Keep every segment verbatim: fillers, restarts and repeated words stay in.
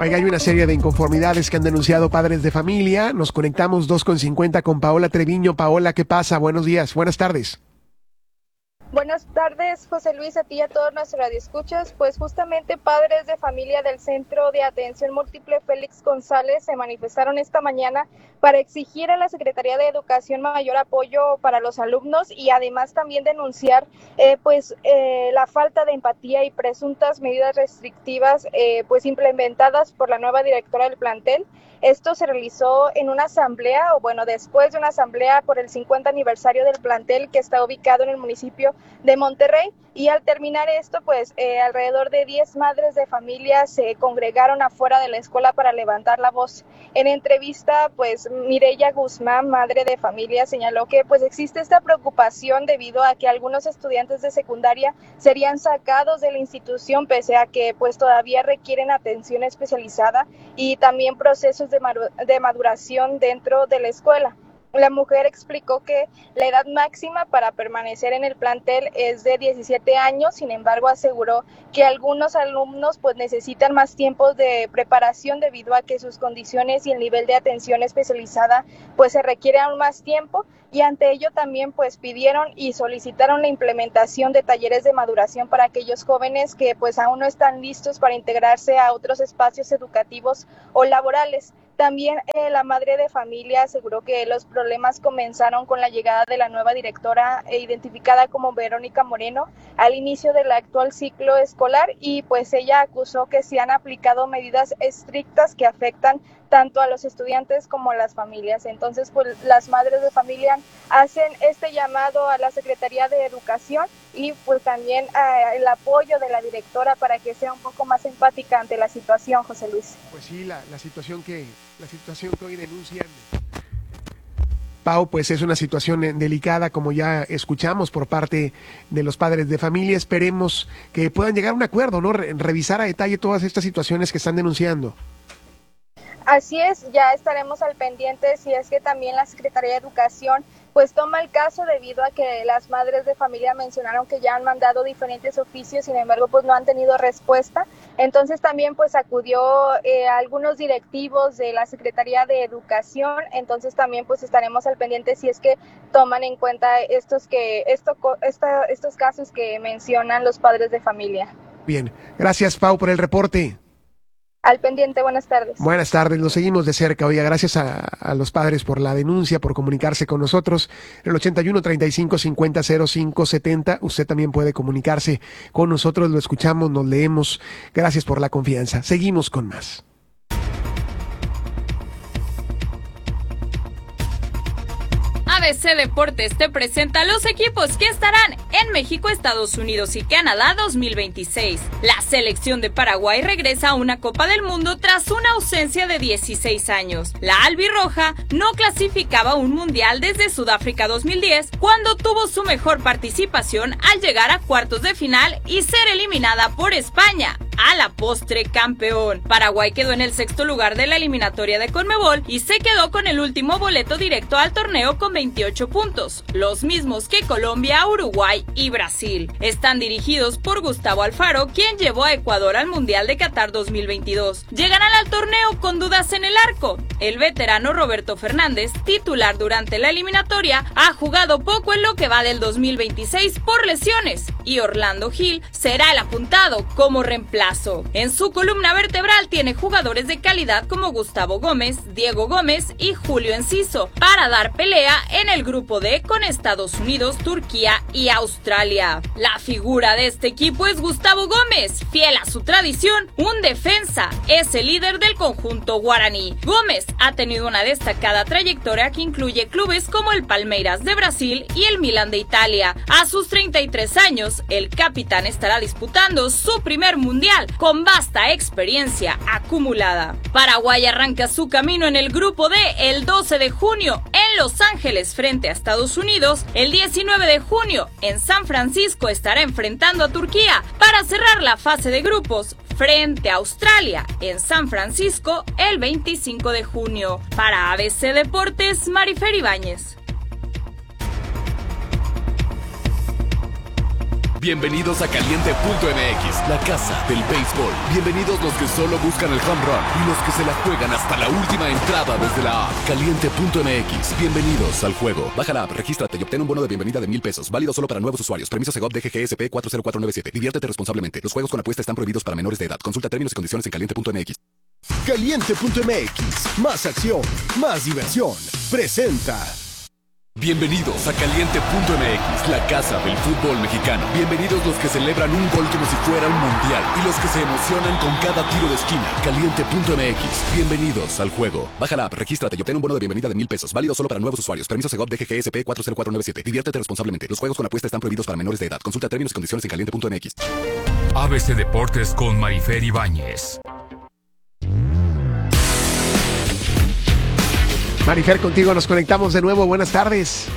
Oiga, hay una serie de inconformidades que han denunciado padres de familia. Nos conectamos dos con cincuenta con Paola Treviño. Paola, ¿qué pasa? Buenos días, buenas tardes. Buenas tardes, José Luis, a ti y a todos nuestros radioescuchas. Pues justamente padres de familia del Centro de Atención Múltiple Félix González se manifestaron esta mañana para exigir a la Secretaría de Educación mayor apoyo para los alumnos y además también denunciar eh, pues eh, la falta de empatía y presuntas medidas restrictivas eh, pues implementadas por la nueva directora del plantel. Esto se realizó en una asamblea, o bueno, después de una asamblea por el cincuenta aniversario del plantel que está ubicado en el municipio de Monterrey. Y al terminar esto, pues eh, alrededor de diez madres de familia se congregaron afuera de la escuela para levantar la voz. En entrevista, pues Mireya Guzmán, madre de familia, señaló que pues existe esta preocupación debido a que algunos estudiantes de secundaria serían sacados de la institución pese a que pues todavía requieren atención especializada y también procesos de, de maduración dentro de la escuela. La mujer explicó que la edad máxima para permanecer en el plantel es de diecisiete años, sin embargo aseguró que algunos alumnos pues necesitan más tiempo de preparación debido a que sus condiciones y el nivel de atención especializada pues se requiere aún más tiempo, y ante ello también pues pidieron y solicitaron la implementación de talleres de maduración para aquellos jóvenes que pues aún no están listos para integrarse a otros espacios educativos o laborales. También eh, la madre de familia aseguró que los problemas comenzaron con la llegada de la nueva directora eh, identificada como Verónica Moreno al inicio del actual ciclo escolar, y pues ella acusó que se han aplicado medidas estrictas que afectan tanto a los estudiantes como a las familias. Entonces, pues las madres de familia hacen este llamado a la Secretaría de Educación y pues también eh, el apoyo de la directora para que sea un poco más empática ante la situación, José Luis. Pues sí, la, la situación que la situación que hoy denuncian, Pau, pues es una situación delicada, como ya escuchamos por parte de los padres de familia. Esperemos que puedan llegar a un acuerdo, ¿no? Re- revisar a detalle todas estas situaciones que están denunciando. Así es, ya estaremos al pendiente si es que también la Secretaría de Educación pues toma el caso, debido a que las madres de familia mencionaron que ya han mandado diferentes oficios, sin embargo pues no han tenido respuesta. Entonces también pues acudió eh, a algunos directivos de la Secretaría de Educación, entonces también pues estaremos al pendiente si es que toman en cuenta estos que esto, esta, estos casos que mencionan los padres de familia. Bien, gracias Pau por el reporte. Al pendiente, buenas tardes. Buenas tardes, nos seguimos de cerca. Oiga, gracias a, a los padres por la denuncia, por comunicarse con nosotros. En el ochenta y uno, treinta y cinco, cincuenta, cero cinco, setenta, usted también puede comunicarse con nosotros, lo escuchamos, nos leemos. Gracias por la confianza. Seguimos con más. A B C Deportes te presenta los equipos que estarán en México, Estados Unidos y Canadá dos mil veintiséis. La selección de Paraguay regresa a una Copa del Mundo tras una ausencia de dieciséis años. La albirroja no clasificaba un mundial desde Sudáfrica dos mil diez, cuando tuvo su mejor participación al llegar a cuartos de final y ser eliminada por España, a la postre campeón. Paraguay quedó en el sexto lugar de la eliminatoria de Conmebol y se quedó con el último boleto directo al torneo con veintiocho puntos, los mismos que Colombia, Uruguay y Brasil. Están dirigidos por Gustavo Alfaro, quien llevó a Ecuador al Mundial de Qatar dos mil veintidós. Llegarán al torneo con dudas en el arco. El veterano Roberto Fernández, titular durante la eliminatoria, ha jugado poco en lo que va del dos mil veintiséis por lesiones, y Orlando Gil será el apuntado como reemplazo. En su columna vertebral tiene jugadores de calidad como Gustavo Gómez, Diego Gómez y Julio Enciso para dar pelea en el grupo D con Estados Unidos, Turquía y Australia. La figura de este equipo es Gustavo Gómez, fiel a su tradición, un defensa, es el líder del conjunto guaraní. Gómez ha tenido una destacada trayectoria que incluye clubes como el Palmeiras de Brasil y el Milan de Italia. A sus treinta y tres años, el capitán estará disputando su primer mundial con vasta experiencia acumulada. Paraguay arranca su camino en el grupo D el doce de junio en Los Ángeles frente a Estados Unidos. El diecinueve de junio en San Francisco estará enfrentando a Turquía para cerrar la fase de grupos frente a Australia en San Francisco el veinticinco de junio. Para A B C Deportes, Marifer Ibáñez. Bienvenidos a Caliente punto M X, la casa del béisbol. Bienvenidos los que solo buscan el home run y los que se la juegan hasta la última entrada desde la app. Caliente punto M X, bienvenidos al juego. Baja la app, regístrate y obtén un bono de bienvenida de mil pesos. Válido solo para nuevos usuarios. Permiso Segov D G G S P cuatro cero cuatro nueve siete. Diviértete responsablemente. Los juegos con apuesta están prohibidos para menores de edad. Consulta términos y condiciones en Caliente punto M X. Caliente punto M X, más acción, más diversión. Presenta. Bienvenidos a Caliente punto M X, la casa del fútbol mexicano. Bienvenidos los que celebran un gol como si fuera un mundial y los que se emocionan con cada tiro de esquina. Caliente punto M X, bienvenidos al juego. Baja la app, regístrate y obtén un bono de bienvenida de mil pesos. Válido solo para nuevos usuarios. Permiso Segov D G G S P cuatro cero cuatro nueve siete. Diviértete responsablemente. Los juegos con apuesta están prohibidos para menores de edad. Consulta términos y condiciones en Caliente punto M X. A B C Deportes con Marifer Ibáñez. Marifer, contigo nos conectamos de nuevo. Buenas tardes.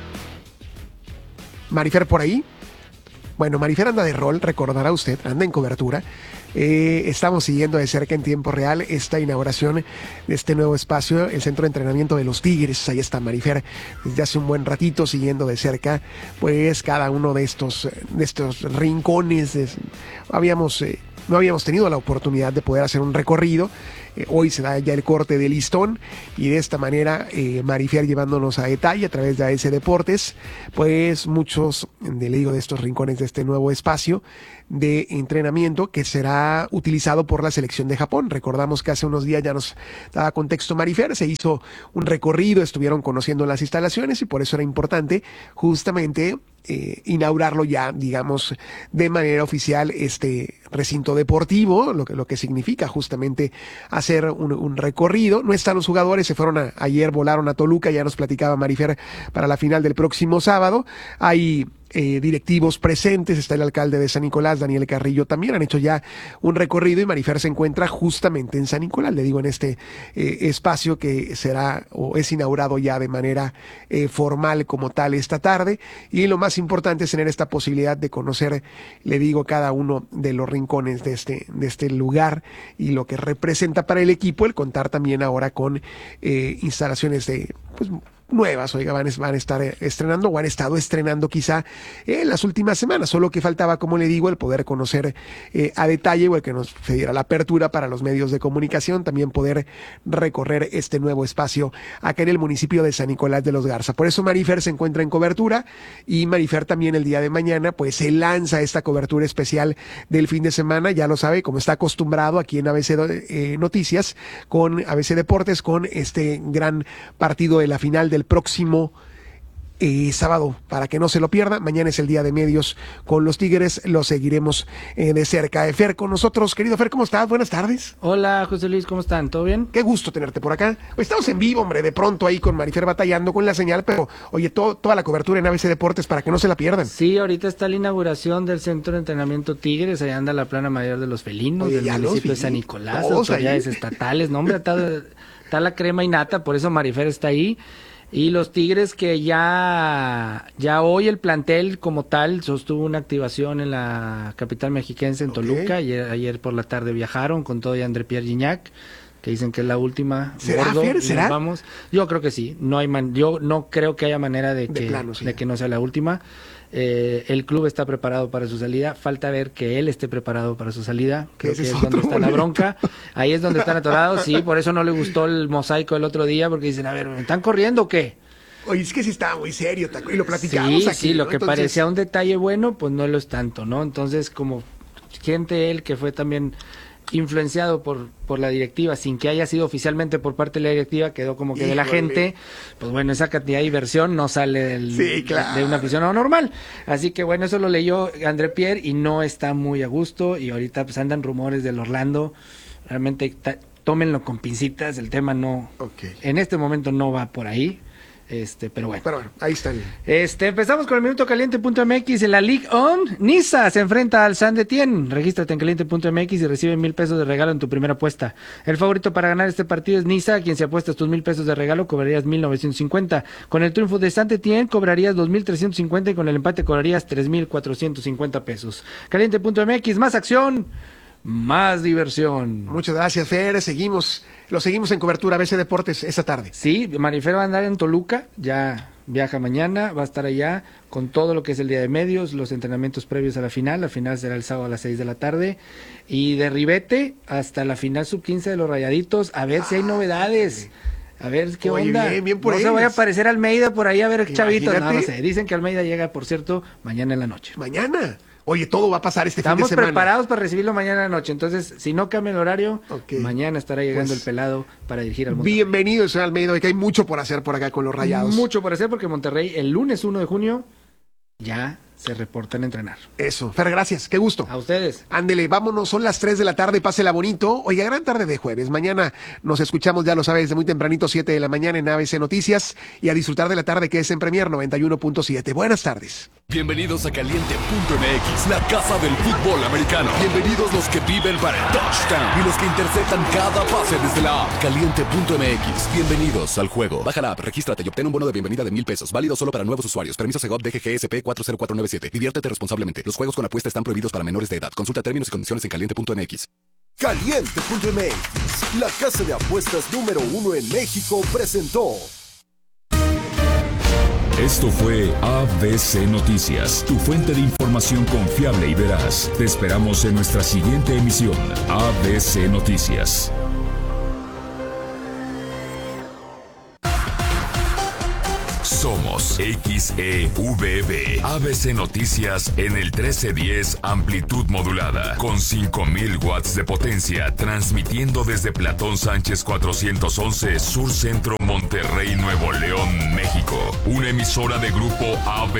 Marifer, ¿por ahí? Bueno, Marifer anda de rol, recordará usted, anda en cobertura. Eh, estamos siguiendo de cerca en tiempo real esta inauguración de este nuevo espacio, el centro de entrenamiento de los Tigres. Ahí está Marifer desde hace un buen ratito siguiendo de cerca pues cada uno de estos, de estos rincones. De, habíamos... Eh, No habíamos tenido la oportunidad de poder hacer un recorrido. Eh, hoy se da ya el corte de listón y de esta manera eh, Marifer llevándonos a detalle a través de A S Deportes, pues muchos de, le digo, de estos rincones de este nuevo espacio de entrenamiento que será utilizado por la selección de Japón. Recordamos que hace unos días ya nos daba contexto Marifer, se hizo un recorrido, estuvieron conociendo las instalaciones y por eso era importante justamente eh, inaugurarlo ya, digamos, de manera oficial este recinto deportivo, lo que, lo que significa justamente hacer un, un recorrido. No están los jugadores, se fueron a, ayer, volaron a Toluca, ya nos platicaba Marifer para la final del próximo sábado. Hay Eh, directivos presentes, está el alcalde de San Nicolás, Daniel Carrillo, también han hecho ya un recorrido y Marifer se encuentra justamente en San Nicolás, le digo, en este eh, espacio que será o es inaugurado ya de manera eh, formal como tal esta tarde, y lo más importante es tener esta posibilidad de conocer, le digo, cada uno de los rincones de este, de este lugar y lo que representa para el equipo, el contar también ahora con eh, instalaciones de, pues, nuevas, oiga, van, van a estar estrenando o han estado estrenando quizá en las últimas semanas, solo que faltaba, como le digo, el poder conocer eh, a detalle o el que nos se diera la apertura para los medios de comunicación, también poder recorrer este nuevo espacio acá en el municipio de San Nicolás de los Garza. Por eso Marifer se encuentra en cobertura y Marifer también el día de mañana pues se lanza esta cobertura especial del fin de semana, ya lo sabe, como está acostumbrado aquí en A B C eh, Noticias, con A B C Deportes, con este gran partido de la final del el próximo eh, sábado, para que no se lo pierda. Mañana es el día de medios con los Tigres, lo seguiremos eh, de cerca. Eh, Fer, con nosotros, querido Fer, ¿cómo estás? Buenas tardes. Hola, José Luis, ¿cómo están? ¿Todo bien? Qué gusto tenerte por acá. Estamos en vivo, hombre, de pronto ahí con Marifer batallando con la señal, pero oye, todo, toda la cobertura en A B C Deportes para que no se la pierdan. Sí, ahorita está la inauguración del Centro de Entrenamiento Tigres, allá anda la plana mayor de los felinos, oye, del municipio de San Nicolás, autoridades estatales, no, hombre, está, está la crema y nata, por eso Marifer está ahí. Y los Tigres que ya, ya hoy el plantel como tal sostuvo una activación en la capital mexiquense, en okay. Toluca. Ayer, ayer por la tarde viajaron con todo y André Pierre Gignac, que dicen que es la última. ¿Será, gordo, Fer? ¿Será? Vamos. Yo creo que sí. No hay man, yo no creo que haya manera de que, de plano, sí. de que no sea la última. Eh, el club está preparado para su salida, falta ver que él esté preparado para su salida, creo que es, es donde está boleto. La bronca, ahí es donde están atorados, sí, por eso no le gustó el mosaico el otro día, porque dicen, a ver, ¿me están corriendo o qué? Oye, es que sí estaba muy serio, y lo platicamos sí, aquí, sí, lo ¿no? que Entonces... parecía un detalle bueno, pues no lo es tanto, ¿no? Entonces, como gente él que fue también influenciado por por la directiva, sin que haya sido oficialmente por parte de la directiva, quedó como que Híjole. de la gente, pues bueno, esa cantidad de diversión no sale del, sí, claro. de un aficionado normal, así que bueno, eso lo leyó André Pierre y no está muy a gusto, y ahorita pues andan rumores del Orlando, realmente ta, tómenlo con pincitas, el tema no, okay. en este momento no va por ahí. Este, pero bueno. Pero bueno, ahí están. Este, empezamos con el minuto caliente punto m x en la Ligue uno. Niza se enfrenta al Saint-Étienne. Regístrate en caliente punto m x y recibe mil pesos de regalo en tu primera apuesta. El favorito para ganar este partido es Niza, a quien si apuestas tus mil pesos de regalo cobrarías mil novecientos cincuenta. Con el triunfo de Saint-Étienne cobrarías dos mil trescientos cincuenta y con el empate cobrarías tres mil cuatrocientos cincuenta pesos. Caliente punto m x, más acción, más diversión. Muchas gracias, Fer. Seguimos, lo seguimos en cobertura A B C Deportes esta tarde. Sí, Marifer va a andar en Toluca, ya viaja mañana, va a estar allá con todo lo que es el día de medios, los entrenamientos previos a la final. La final será el sábado a las seis de la tarde. Y de Ribete hasta la final sub quince de los Rayaditos, a ver ah, si hay novedades. A ver qué Oye, onda. Bien, bien por no ellos. se vaya a aparecer Almeida por ahí a ver chavitos. No, no sé. Dicen que Almeida llega, por cierto, mañana en la noche. Mañana. Oye, todo va a pasar este Estamos fin de semana. Estamos preparados para recibirlo mañana en la noche. Entonces, si no cambia el horario, okay. mañana estará llegando pues, el pelado para dirigir al Monterrey. Bienvenido, señor Almeida. Que hay mucho por hacer por acá con los Rayados. Mucho por hacer porque Monterrey el lunes uno de junio ya se reportan a entrenar. Eso. Fer, gracias. Qué gusto. A ustedes. Ándele, vámonos. Son las tres de la tarde. Pásela bonito. Oiga, gran tarde de jueves. Mañana nos escuchamos, ya lo sabes, desde muy tempranito, siete de la mañana en A B C Noticias. Y a disfrutar de la tarde que es en Premier noventa y uno punto siete. Buenas tardes. Bienvenidos a Caliente punto M X, la casa del fútbol americano. Bienvenidos los que viven para el touchdown y los que interceptan cada pase desde la app. Caliente punto M X. Bienvenidos al juego. Baja la app, regístrate y obtén un bono de bienvenida de mil pesos. Válido solo para nuevos usuarios. Permiso Segov D G G S P cuatro cero cuatro nueve siete. Diviértete responsablemente. Los juegos con apuesta están prohibidos para menores de edad. Consulta términos y condiciones en Caliente punto M X. Caliente punto M X, la casa de apuestas número uno en México, presentó. Esto fue A B C Noticias, tu fuente de información confiable y veraz. Te esperamos en nuestra siguiente emisión, A B C Noticias. Somos X E V B, A B C Noticias en el trece diez amplitud modulada, con cinco mil watts de potencia, transmitiendo desde Platón Sánchez cuatrocientos once, Sur Centro, Monterrey, Nuevo León, México. Una emisora de grupo A B C.